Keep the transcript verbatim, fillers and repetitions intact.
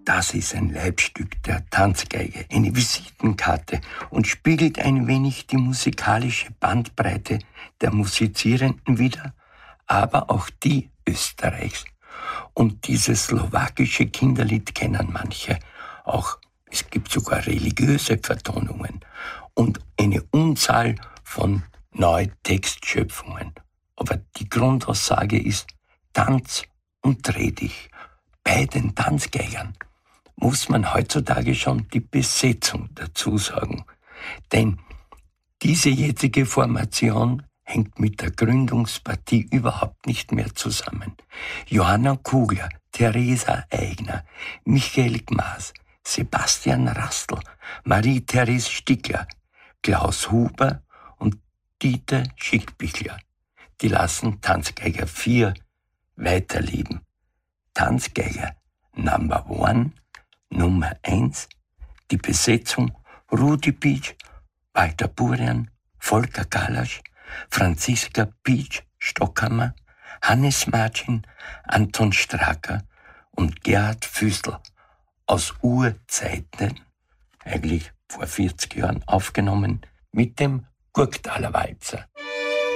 Das ist ein Leibstück der Tanzgeige, eine Visitenkarte und spiegelt ein wenig die musikalische Bandbreite der Musizierenden wider, aber auch die Österreichs. Und dieses slowakische Kinderlied kennen manche. Auch es gibt sogar religiöse Vertonungen und eine Unzahl von Neutextschöpfungen. Aber die Grundaussage ist: Tanz und dreh dich. Bei den Tanzgeigern muss man heutzutage schon die Besetzung dazu sagen. Denn diese jetzige Formation hängt mit der Gründungspartie überhaupt nicht mehr zusammen. Johanna Kugler, Theresa Eigner, Michael Gmaß, Sebastian Rastl, Marie-Therese Stickler, Klaus Huber und Dieter Schickbichler, die lassen Tanzgeiger vier weiterleben. Tanzgeiger Number One, Nummer eins, die Besetzung Rudi Pietsch, Walter Burian, Volker Kalasch, Franziska Pietsch-Stockhammer, Hannes Marcin, Anton Stracker und Gerhard Füßl aus Urzeiten, eigentlich vor vierzig Jahren aufgenommen, mit dem Gurktaler Walzer.